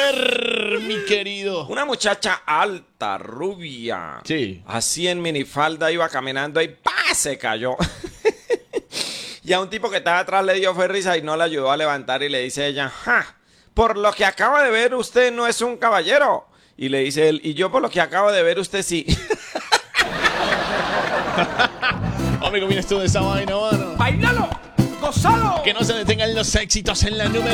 ver, mi querido. Una muchacha alta, rubia. Sí. Así en minifalda iba caminando y ¡pah! Se cayó. Y a un tipo que estaba atrás le dio fue risa y no la ayudó a levantar y le dice ella, ¡ja! Por lo que acabo de ver, usted no es un caballero. Y le dice él, y yo por lo que acabo de ver, usted sí. Amigo, mira esto de esa vaina, mano. ¡Bailalo! ¡Gozalo! Que no se detengan los éxitos en la número